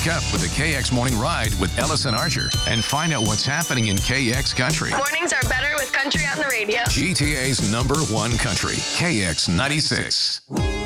Wake up with the KX Morning Ride with Ellison Archer and find out what's happening in KX Country. Mornings are better with country on the radio. GTA's #1 country, KX 96.